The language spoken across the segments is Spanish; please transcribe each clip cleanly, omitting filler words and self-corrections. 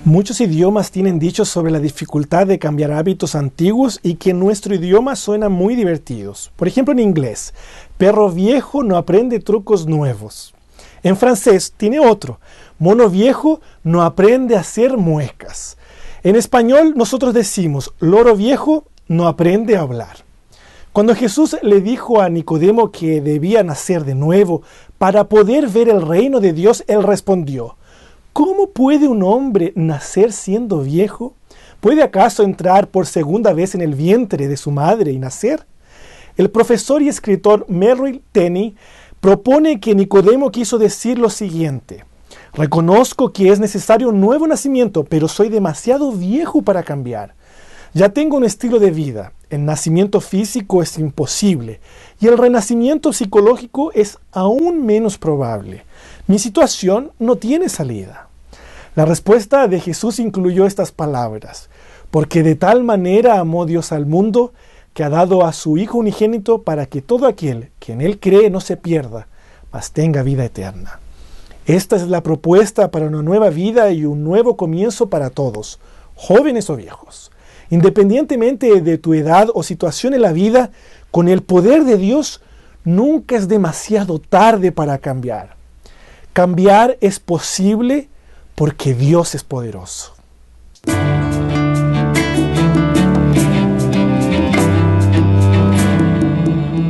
Muchos idiomas tienen dichos sobre la dificultad de cambiar hábitos antiguos y que en nuestro idioma suenan muy divertidos. Por ejemplo, en inglés, perro viejo no aprende trucos nuevos. En francés tiene otro, mono viejo no aprende a hacer muecas. En español nosotros decimos, loro viejo no aprende a hablar. Cuando Jesús le dijo a Nicodemo que debía nacer de nuevo para poder ver el reino de Dios, él respondió, ¿cómo puede un hombre nacer siendo viejo? ¿Puede acaso entrar por segunda vez en el vientre de su madre y nacer? El profesor y escritor Merrill Tenney propone que Nicodemo quiso decir lo siguiente: reconozco que es necesario un nuevo nacimiento, pero soy demasiado viejo para cambiar. Ya tengo un estilo de vida, el nacimiento físico es imposible y el renacimiento psicológico es aún menos probable. Mi situación no tiene salida. La respuesta de Jesús incluyó estas palabras: porque de tal manera amó Dios al mundo, que ha dado a su Hijo unigénito para que todo aquel que en Él cree no se pierda, mas tenga vida eterna. Esta es la propuesta para una nueva vida y un nuevo comienzo para todos, jóvenes o viejos. Independientemente de tu edad o situación en la vida, con el poder de Dios nunca es demasiado tarde para cambiar. Cambiar es posible porque Dios es poderoso.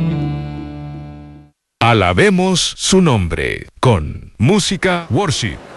Alabemos su nombre con música worship.